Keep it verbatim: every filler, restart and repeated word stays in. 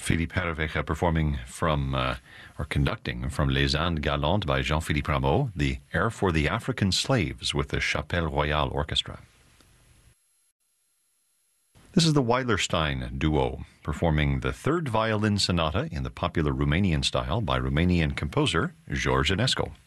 Philippe Herreweghe performing from, uh, or conducting from Les Andes Galantes by Jean-Philippe Rameau, the Air for the African Slaves with the Chapelle Royale Orchestra. This is the Weilerstein Duo, performing the Third Violin Sonata in the popular Romanian style by Romanian composer George Enescu.